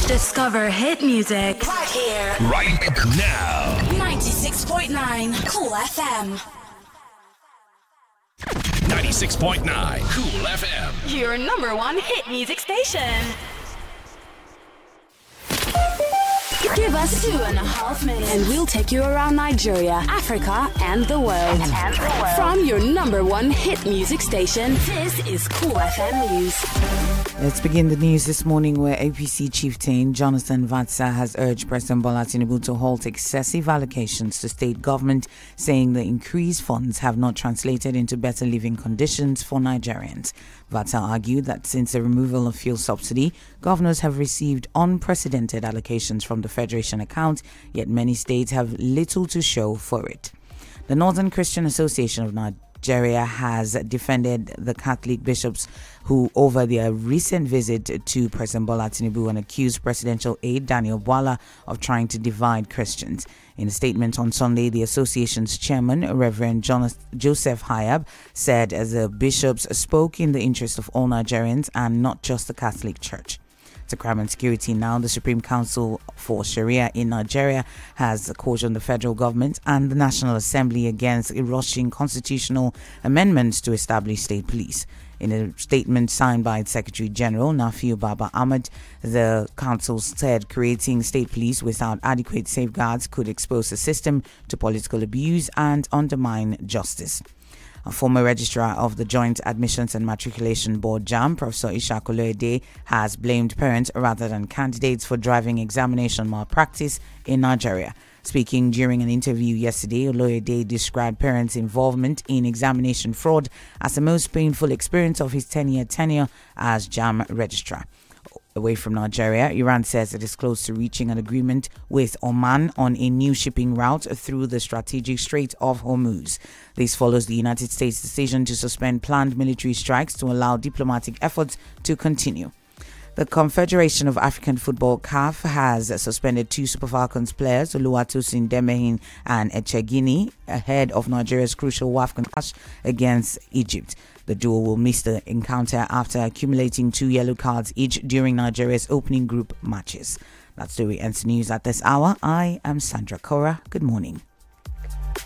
Discover hit music right here, right now. 96.9 Cool FM. 96.9 Cool FM. your number one hit music station. Give us 2.5 minutes and we'll take you around Nigeria, Africa, and the world. From your number one hit music station, this is Cool FM News. Let's begin the news this morning where APC chieftain Jonathan Vatsa has urged President Bola Tinubu to halt excessive allocations to state government, saying the increased funds have not translated into better living conditions for Nigerians. Vatsa argued that since the removal of fuel subsidy, governors have received unprecedented allocations from the Federation account, yet many states have little to show for it. The Northern Christian Association of Nigeria has defended the Catholic bishops who, over their recent visit to President Bola Tinubu, and accused presidential aide Daniel Bwala of trying to divide Christians. In a statement on Sunday, the association's chairman, Reverend Joseph Hayab, said the bishops spoke in the interest of all Nigerians and not just the Catholic Church. To crime and security now, the Supreme Council for Sharia in Nigeria has cautioned the federal government and the National Assembly against rushing constitutional amendments to establish state police. In a statement signed by its Secretary General, Nafiu Baba Ahmed, the council said creating state police without adequate safeguards could expose the system to political abuse and undermine justice. A former registrar of the Joint Admissions and Matriculation Board JAMB, Professor Ishaq Oloyede, has blamed parents rather than candidates for driving examination malpractice in Nigeria. Speaking during an interview yesterday, Oloyede described parents' involvement in examination fraud as the most painful experience of his 10-year tenure as JAMB registrar. Away from Nigeria, Iran says it is close to reaching an agreement with Oman on a new shipping route through the strategic Strait of Hormuz. This follows the United States' decision to suspend planned military strikes to allow diplomatic efforts to continue. The Confederation of African Football (CAF) has suspended two Super Falcons players, Oluwatosin Demehin and Echegini, ahead of Nigeria's crucial WAFCON clash against Egypt. The duo will miss the encounter after accumulating 2 yellow cards each during Nigeria's opening group matches. That's the way it ends news at this hour. I am Sandra Cora. Good morning.